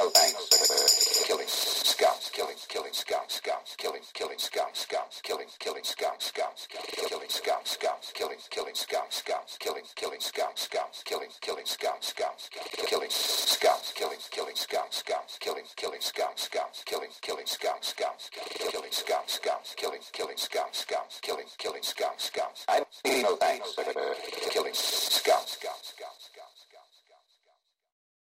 no thanks for killing scouts, killing scouts, killing scouts, killing scouts, killing scouts, killing scouts, killing scouts, killing scouts, killing scouts, killing scouts, killing scouts, killing scouts, killing scouts, killing scouts. I need no thanks for killing scouts.